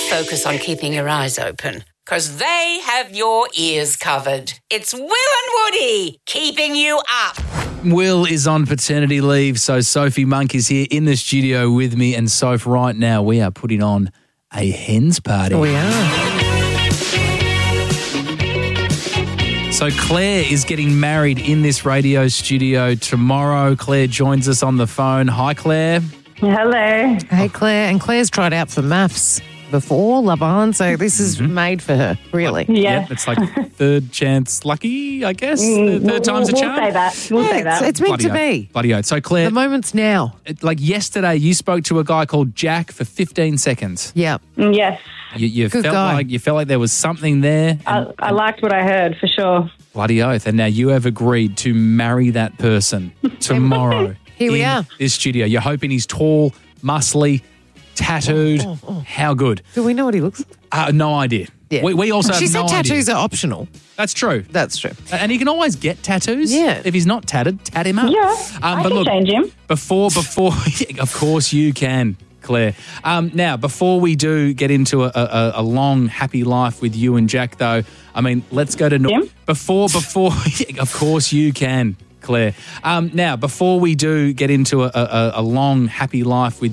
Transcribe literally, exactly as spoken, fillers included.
focus on keeping your eyes open, because they have your ears covered. It's Will and Woody keeping you up. Will is on paternity leave, so Sophie Monk is here in the studio with me. And Soph, right now we are putting on a hens party. We are. So Claire is getting married in this radio studio tomorrow. Claire joins us on the phone. Hi, Claire. Hello. Hey, Claire. And Claire's tried out for maths before Love Island, so this is Mm-hmm. made for her, really. Yeah. Yep, it's like third chance lucky, I guess. Mm, Third time's a we'll, charm. We'll say that. We'll Yeah, say it's, that. it's meant Bloody to oath. be. Bloody oath. So Claire, The moment's now. it- like yesterday, you spoke to a guy called Jack for fifteen seconds. Yeah. Mm, yes. You, you Good felt guy. like you felt like there was something there. And, I, I liked what I heard, for sure. bloody oath. And now you have agreed to marry that person tomorrow. Here we in are. This studio. You're hoping he's tall, muscly, tattooed. Oh, oh, oh. How good? Do we know what he looks like? Uh, no idea. Yeah. We, we also She have said no tattoos idea. are optional. That's true. That's true. And he can always get tattoos. Yeah. If he's not tatted, tat him up. Yeah. Um, I but can look, change him. Before, before, of course you can, Claire. Um, now, before we do get into a, a, a long, happy life with you and Jack, though, I mean, let's go to... Him? Before, before, of course you can, Claire. Um, now, before we do get into a, a, a long, happy life with